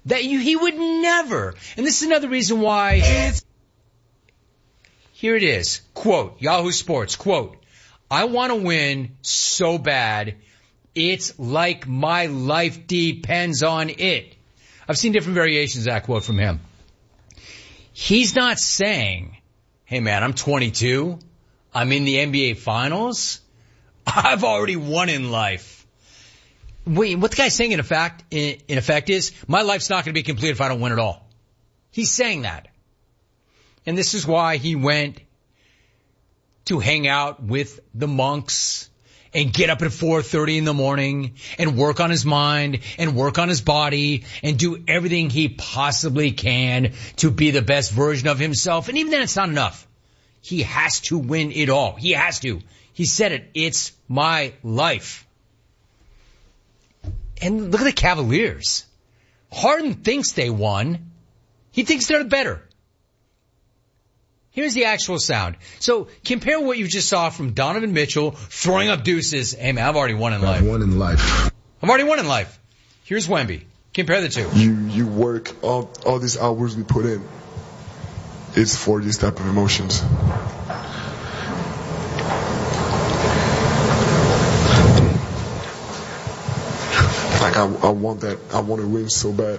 He would never. And this is another reason why. Here it is. Quote, Yahoo Sports, quote, I want to win so bad, it's like my life depends on it. I've seen different variations of that quote from him. He's not saying, hey man, I'm 22. I'm in the NBA Finals. I've already won in life. Wait, what the guy's saying in effect is, my life's not going to be complete if I don't win at all. He's saying that. And this is why he went to hang out with the monks and get up at 4:30 in the morning and work on his mind and work on his body and do everything he possibly can to be the best version of himself. And even then, it's not enough. He has to win it all. He has to. He said it. It's my life. And look at the Cavaliers. Harden thinks they won. He thinks they're better. Here's the actual sound. So compare what you just saw from Donovan Mitchell throwing up deuces. Hey man, I've already won in life. I've won in life. I've already won in life. Here's Wemby. Compare the two. You work all these hours we put in. It's for these type of emotions. Like I want that. I want to win so bad.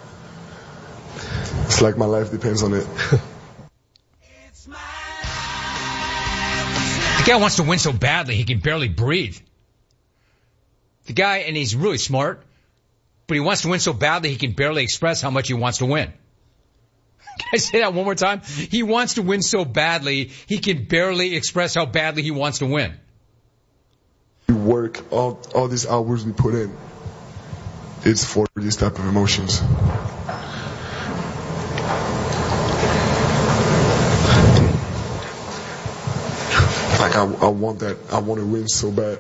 It's like my life depends on it. The guy wants to win so badly he can barely breathe. The guy, and he's really smart, but he wants to win so badly he can barely express how much he wants to win. Can I say that one more time? He wants to win so badly he can barely express how badly he wants to win. You work all these hours we put in. It's for these type of emotions. Like I want that. I want to win so bad.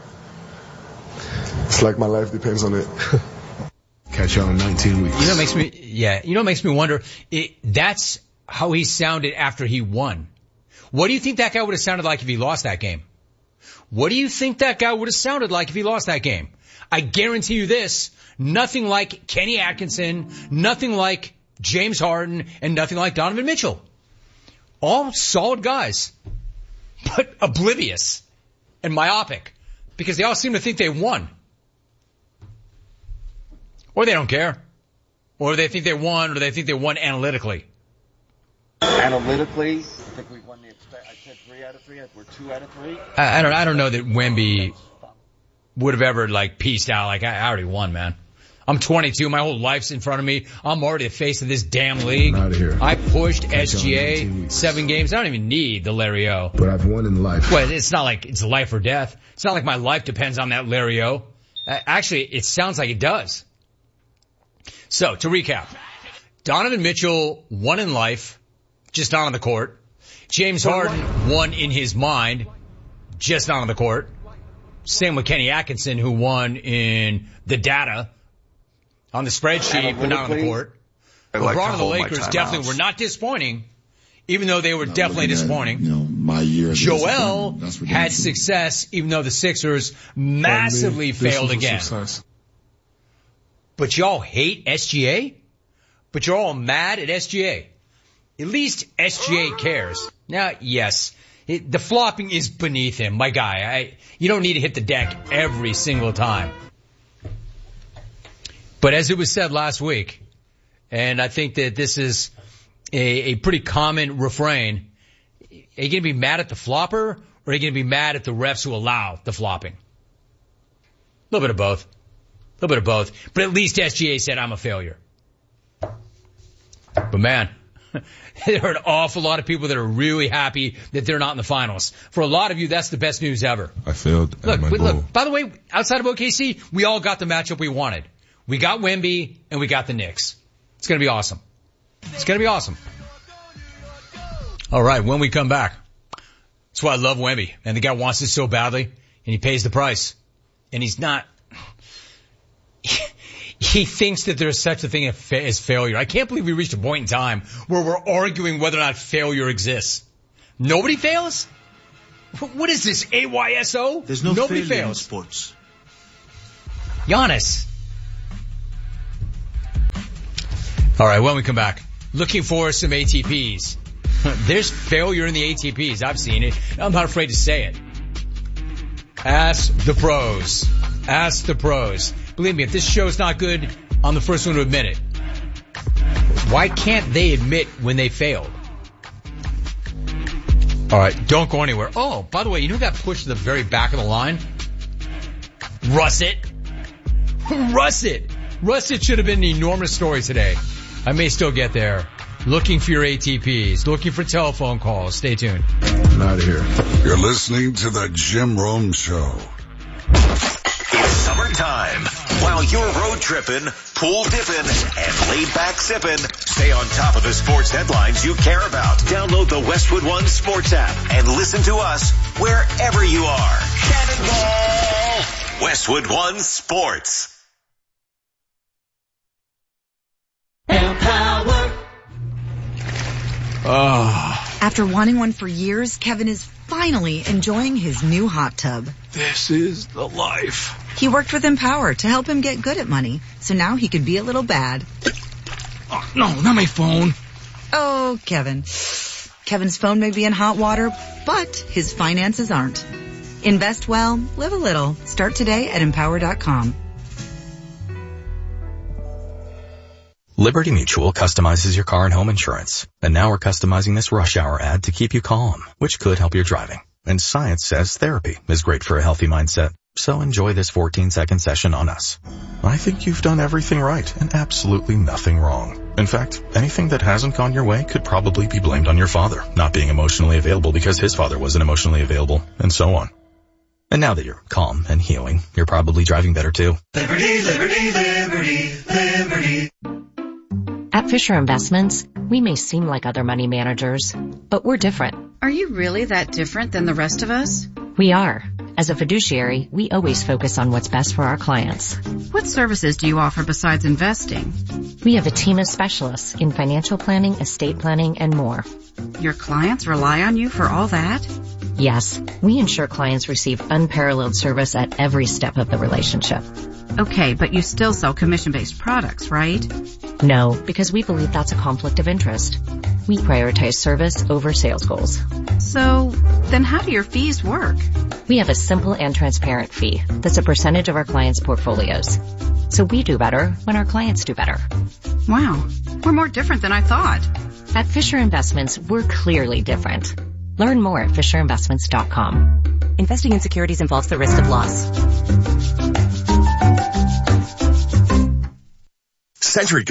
It's like my life depends on it. Catch y'all in 19 weeks. You know what makes me wonder? That's how he sounded after he won. What do you think that guy would have sounded like if he lost that game? What do you think that guy would have sounded like if he lost that game? I guarantee you this, nothing like Kenny Atkinson, nothing like James Harden, and nothing like Donovan Mitchell. All solid guys, but oblivious and myopic because they all seem to think they won. Or they don't care. Or they think they won, or they think they won analytically. Analytically, I think we won I said 3 out of 3. We're 2 out of 3. I don't know that Wemby would have ever pieced out. I already won, man. I'm 22. My whole life's in front of me. I'm already the face of this damn league. I'm out of here. I pushed SGA 7 games. I don't even need the Larry O. But I've won in life. Well, it's not like it's life or death. It's not like my life depends on that Larry O. Actually, it sounds like it does. So, to recap, Donovan Mitchell won in life, just not on the court. James Harden won in his mind, just not on the court. Same with Kenny Atkinson, who won in the data, on the spreadsheet, but not on the court. LeBron and the Lakers definitely were not disappointing, even though they were definitely disappointing. My year. Joel had success, even though the Sixers massively failed again. But y'all hate SGA? But you're all mad at SGA? At least SGA cares. Now, yes, the flopping is beneath him, my guy. You don't need to hit the deck every single time. But as it was said last week, and I think that this is a pretty common refrain, are you going to be mad at the flopper, or are you going to be mad at the refs who allow the flopping? A little bit of both. A little bit of both. But at least SGA said, I'm a failure. But man, there are an awful lot of people that are really happy that they're not in the finals. For a lot of you, that's the best news ever. I failed at my goal. Look, by the way, outside of OKC, we all got the matchup we wanted. We got Wemby, and we got the Knicks. It's going to be awesome. It's going to be awesome. All right, when we come back, that's why I love Wemby. And the guy wants this so badly, and he pays the price. And he's not... He thinks that there's such a thing as failure. I can't believe we reached a point in time where we're arguing whether or not failure exists. Nobody fails? What is this, AYSO? There's no Nobody failure fails. in sports. Giannis. All right, when we come back, looking for some ATPs. There's failure in the ATPs. I've seen it. I'm not afraid to say it. Ask the pros. Ask the pros. Believe me, if this show's not good, I'm the first one to admit it. Why can't they admit when they failed? All right, don't go anywhere. Oh, by the way, you know who got pushed to the very back of the line? Russet. Russet should have been an enormous story today. I may still get there. Looking for your ATPs. Looking for telephone calls. Stay tuned. I'm out of here. You're listening to the Jim Rome Show. It's summertime. While you're road tripping, pool dipping, and laid back sipping, stay on top of the sports headlines you care about. Download the Westwood One Sports app and listen to us wherever you are. Cannonball! Westwood One Sports. Power. After wanting one for years, Kevin is finally enjoying his new hot tub. This is the life. He worked with Empower to help him get good at money, so now he could be a little bad. Oh, no, not my phone. Oh, Kevin. Kevin's phone may be in hot water, but his finances aren't. Invest well, live a little. Start today at Empower.com. Liberty Mutual customizes your car and home insurance. And now we're customizing this rush hour ad to keep you calm, which could help your driving. And science says therapy is great for a healthy mindset. So enjoy this 14-second session on us. I think you've done everything right and absolutely nothing wrong. In fact, anything that hasn't gone your way could probably be blamed on your father not being emotionally available because his father wasn't emotionally available, and so on. And now that you're calm and healing, you're probably driving better too. Liberty, liberty, liberty, liberty. At Fisher Investments, we may seem like other money managers, but we're different. Are you really that different than the rest of us? We are. As a fiduciary, we always focus on what's best for our clients. What services do you offer besides investing? We have a team of specialists in financial planning, estate planning, and more. Your clients rely on you for all that? Yes, we ensure clients receive unparalleled service at every step of the relationship. Okay, but you still sell commission-based products, right? No, because we believe that's a conflict of interest. We prioritize service over sales goals. So, then how do your fees work? We have a simple and transparent fee that's a percentage of our clients' portfolios. So we do better when our clients do better. Wow, we're more different than I thought. At Fisher Investments, we're clearly different. Learn more at FisherInvestments.com. Investing in securities involves the risk of loss. Century